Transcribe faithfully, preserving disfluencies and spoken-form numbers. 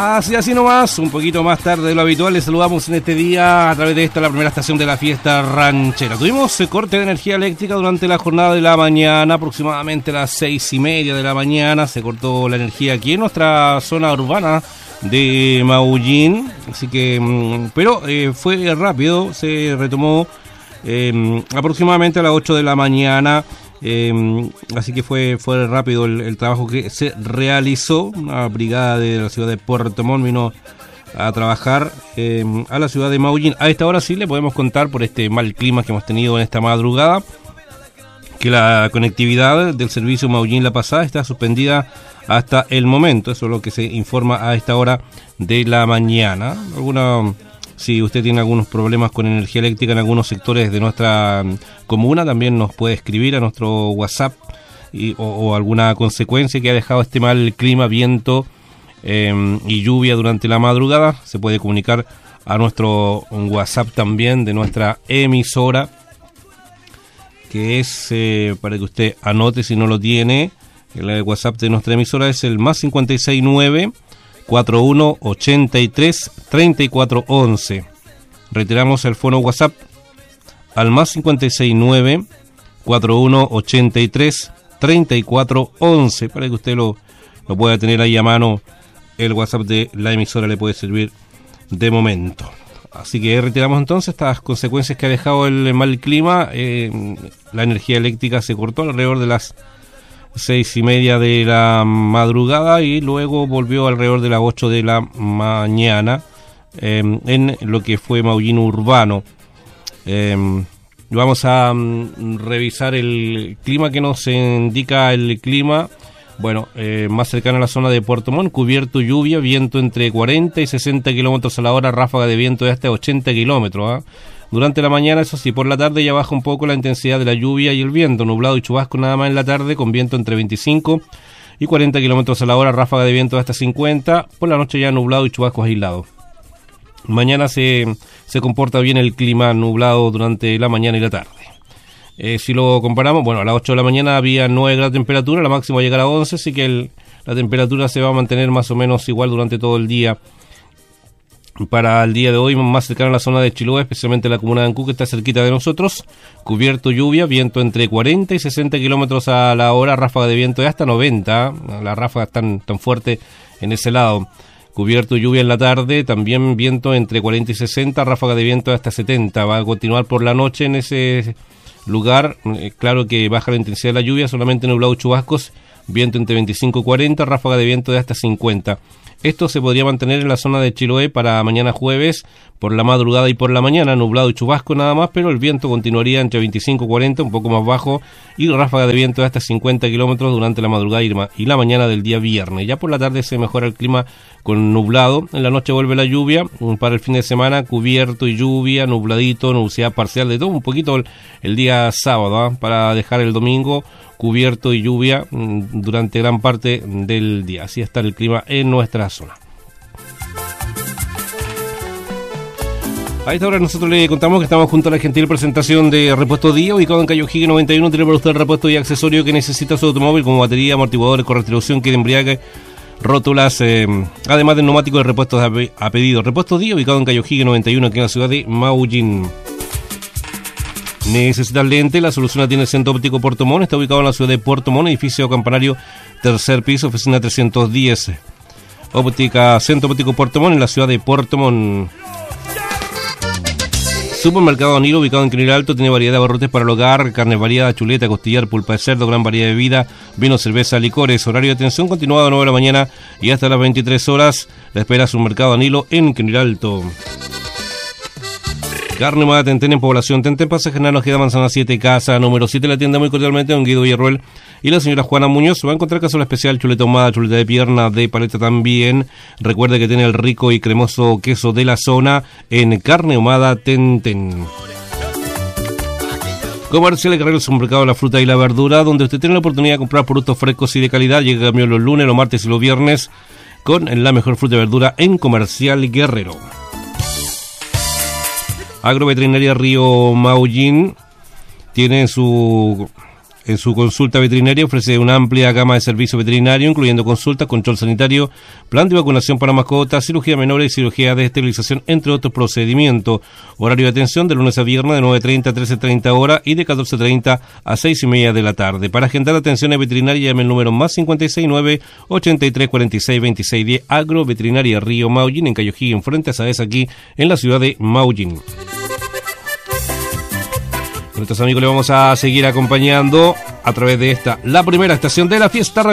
Así, así nomás, un poquito más tarde de lo habitual, les saludamos en este día a través de esta, la primera estación de la fiesta ranchera. Tuvimos eh, corte de energía eléctrica durante la jornada de la mañana, aproximadamente a las seis y media de la mañana, se cortó la energía aquí en nuestra zona urbana de Maullín, así que, pero eh, fue rápido, se retomó eh, aproximadamente a las ocho de la mañana. Eh, así que fue fue rápido el, el trabajo que se realizó. Una brigada de la ciudad de Puerto Montt vino a trabajar eh, a la ciudad de Maullín. A esta hora sí le podemos contar, por este mal clima que hemos tenido en esta madrugada, que la conectividad del servicio Maullín La Pasada está suspendida hasta el momento. Eso es lo que se informa a esta hora de la mañana. Alguna... Si usted tiene algunos problemas con energía eléctrica en algunos sectores de nuestra comuna, también nos puede escribir a nuestro WhatsApp y, o, o alguna consecuencia que ha dejado este mal clima, viento eh, y lluvia durante la madrugada. Se puede comunicar a nuestro WhatsApp también de nuestra emisora, que es, eh, para que usted anote si no lo tiene, el WhatsApp de nuestra emisora es el más cincuenta y seis nueve cuarenta y uno ochenta y tres treinta y cuatro once. Reiteramos el fono WhatsApp al más cincuenta y seis nueve cuarenta y uno ochenta y tres treinta y cuatro once, para que usted lo, lo pueda tener ahí a mano. El WhatsApp de la emisora le puede servir de momento. Así que retiramos entonces estas consecuencias que ha dejado el mal clima. Eh, la energía eléctrica se cortó alrededor de las seis y media de la madrugada y luego volvió alrededor de las ocho de la mañana eh, en lo que fue Maullín urbano. Eh, vamos a um, revisar el clima que nos indica el clima. Bueno, eh, más cercano a la zona de Puerto Montt, cubierto, lluvia, viento entre cuarenta y sesenta kilómetros a la hora, ráfaga de viento de hasta ochenta kilómetros. ¿eh? Durante la mañana, eso sí, por la tarde ya baja un poco la intensidad de la lluvia y el viento, nublado y chubasco nada más en la tarde, con viento entre veinticinco y cuarenta kilómetros a la hora, ráfaga de viento de hasta cincuenta, por la noche ya nublado y chubascos aislados. Mañana se, se comporta bien el clima nublado durante la mañana y la tarde. Eh, si lo comparamos, bueno, a las ocho de la mañana había nueve grados de temperatura, la máxima va a llegar a once, así que el, la temperatura se va a mantener más o menos igual durante todo el día. Para el día de hoy, más cercano a la zona de Chiloé, especialmente la comuna de Ancú, que está cerquita de nosotros, cubierto, lluvia, viento entre cuarenta y sesenta kilómetros a la hora, ráfaga de viento de hasta noventa, las ráfagas están tan fuertes en ese lado. Cubierto, lluvia en la tarde, también viento entre cuarenta y sesenta, ráfaga de viento de hasta setenta, va a continuar por la noche en ese lugar. Eh, claro que baja la intensidad de la lluvia, solamente nublado, chubascos, viento entre veinticinco y cuarenta, ráfaga de viento de hasta cincuenta. Esto se podría mantener en la zona de Chiloé para mañana jueves, por la madrugada y por la mañana, nublado y chubasco nada más, pero el viento continuaría entre veinticinco y cuarenta, un poco más bajo, y ráfaga de viento de hasta cincuenta kilómetros durante la madrugada y la mañana del día viernes. Ya por la tarde se mejora el clima con nublado, en la noche vuelve la lluvia, para el fin de semana cubierto y lluvia, nubladito, nubosidad parcial, de todo un poquito el, el día sábado, ¿eh? Para dejar el domingo cubierto y lluvia durante gran parte del día. Así está el clima en nuestra zona. A esta hora nosotros le contamos que estamos junto a la gentil presentación de Repuesto Día, ubicado en Calle O'Higgins noventa y uno. Tiene para usted el repuesto y accesorio que necesita su automóvil, como batería, amortiguadores, correctribución, kit de embriague, rótulas, eh, además del neumático de repuestos a, a pedido. Repuesto Día, ubicado en Calle O'Higgins noventa y uno, aquí en la ciudad de Maullín. ¿Necesitas lente? La solución la tiene el Centro Óptico Puerto Montt. Está ubicado en la ciudad de Puerto Montt, edificio campanario, tercer piso, oficina trescientos diez. Óptica Centro Óptico Puerto Montt, en la ciudad de Puerto Montt. Supermercado Nilo, ubicado en Quinil Alto, tiene variedad de abarrotes para el hogar, carne variada, chuleta, costillar, pulpa de cerdo, gran variedad de bebida, vino, cerveza, licores. Horario de atención continuado a nueve de la mañana y hasta las veintitrés horas. La espera Supermercado Nilo en Quinil Alto. Carne Humada Tentén, en población Tentén, Pasaje General Ojeda, Manzana siete, casa número siete. La atiende muy cordialmente don Guido Villarruel y la señora Juana Muñoz. Va a encontrar cazuela especial, chuleta ahumada, chuleta de pierna, de paleta también. Recuerde que tiene el rico y cremoso queso de la zona en Carne Humada Tentén. Comercial Guerrero, supermercado de la fruta y la verdura, donde usted tiene la oportunidad de comprar productos frescos y de calidad. Llega camión los lunes, los martes y los viernes con la mejor fruta y verdura en Comercial Guerrero. Agroveterinaria Río Maullín tiene su En su consulta veterinaria ofrece una amplia gama de servicios veterinarios, incluyendo consultas, control sanitario, plan de vacunación para mascotas, cirugía menores y cirugía de esterilización, entre otros procedimientos. Horario de atención de lunes a viernes de nueve treinta a trece treinta horas y de catorce treinta a seis y media de la tarde. Para agendar atenciones veterinarias, llame el número más cinco seis nueve, ochenta y tres cuarenta y seis veintiséis diez, Agro Veterinaria Río Maullín, en Cayo Higgins, frente a Saez, aquí en la ciudad de Maullín. Nuestros amigos le vamos a seguir acompañando a través de esta, la primera estación de la fiesta.